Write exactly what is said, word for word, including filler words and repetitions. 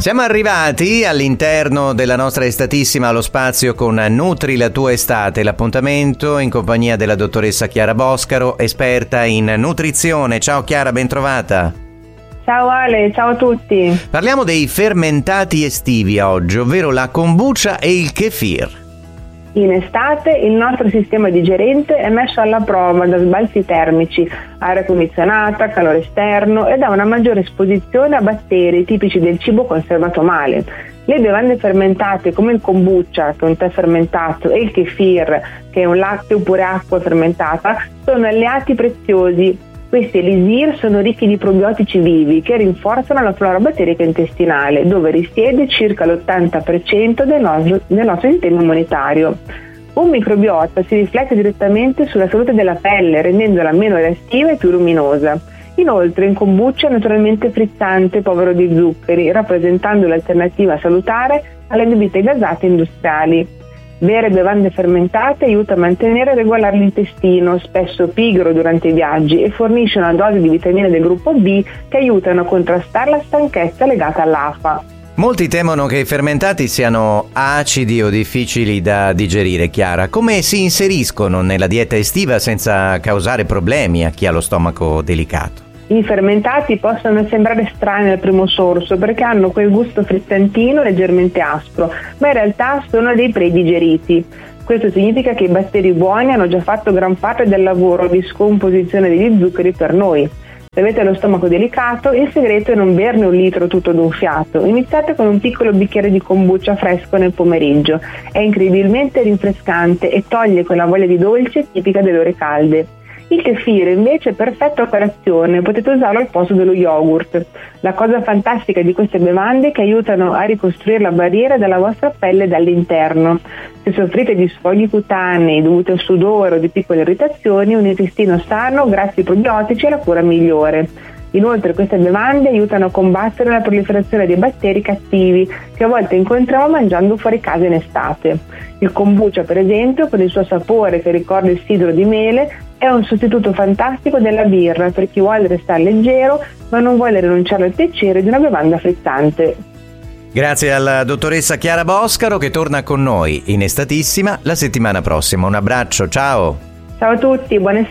Siamo arrivati all'interno della nostra estatissima Allo Spazio con Nutri la tua estate, l'appuntamento in compagnia della dottoressa Chiara Boscaro, esperta in nutrizione. Ciao Chiara, ben trovata. Ciao Ale, ciao a tutti. Parliamo dei fermentati estivi oggi, ovvero la kombucha e il kefir. In estate il nostro sistema digerente è messo alla prova da sbalzi termici, aria condizionata, calore esterno e da una maggiore esposizione a batteri tipici del cibo conservato male. Le bevande fermentate come il kombucha, che è un tè fermentato, e il kefir, che è un latte oppure acqua fermentata, sono alleati preziosi. Questi elisir sono ricchi di probiotici vivi che rinforzano la flora batterica intestinale, dove risiede circa l'ottanta per cento del nostro, del nostro sistema immunitario. Un microbiota si riflette direttamente sulla salute della pelle, rendendola meno reattiva e più luminosa. Inoltre il kombucha è naturalmente frizzante, povero di zuccheri, rappresentando l'alternativa salutare alle bibite gasate industriali. Bere bevande fermentate aiuta a mantenere e regolare l'intestino, spesso pigro durante i viaggi, e fornisce una dose di vitamine del gruppo B che aiutano a contrastare la stanchezza legata all'afa. Molti temono che i fermentati siano acidi o difficili da digerire, Chiara. Come si inseriscono nella dieta estiva senza causare problemi a chi ha lo stomaco delicato? I fermentati possono sembrare strani al primo sorso perché hanno quel gusto frizzantino leggermente aspro, ma in realtà sono dei predigeriti. Questo significa che i batteri buoni hanno già fatto gran parte del lavoro di scomposizione degli zuccheri per noi. Se avete lo stomaco delicato, il segreto è non berne un litro tutto d'un fiato. Iniziate con un piccolo bicchiere di kombucha fresco nel pomeriggio. È incredibilmente rinfrescante e toglie quella voglia di dolce tipica delle ore calde. Il kefir invece è perfetto a colazione, potete usarlo al posto dello yogurt. La cosa fantastica di queste bevande è che aiutano a ricostruire la barriera della vostra pelle dall'interno. Se soffrite di sfoghi cutanei dovuti al sudore o di piccole irritazioni, un intestino sano grazie ai probiotici è la cura migliore. Inoltre queste bevande aiutano a combattere la proliferazione dei batteri cattivi che a volte incontriamo mangiando fuori casa in estate. Il kombucha, per esempio, con il suo sapore che ricorda il sidro di mele, è un sostituto fantastico della birra per chi vuole restare leggero ma non vuole rinunciare al piacere di una bevanda frizzante. Grazie alla dottoressa Chiara Boscaro, che torna con noi in Estatissima la settimana prossima. Un abbraccio, ciao! Ciao a tutti, buona estate!